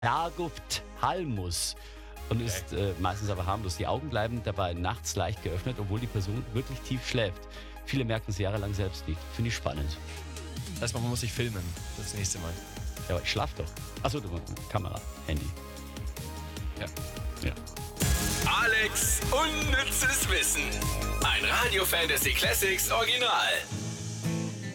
Ergophthalmus und ist meistens aber harmlos. Die Augen bleiben dabei nachts leicht geöffnet, obwohl die Person wirklich tief schläft. Viele merken es jahrelang selbst nicht. Finde ich spannend. Erstmal, man muss sich filmen, das nächste Mal. Ja, aber ich schlaf doch. Achso, Kamera, Handy. Ja. Alex unnützes Wissen. Ein Radio Fantasy Classics Original.